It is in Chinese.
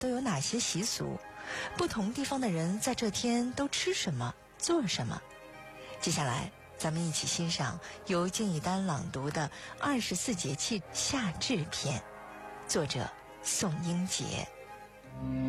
都有哪些习俗？不同地方的人在这天都吃什么，做什么？接下来咱们一起欣赏由敬以丹朗读的《24节气夏至篇》，作者宋英杰。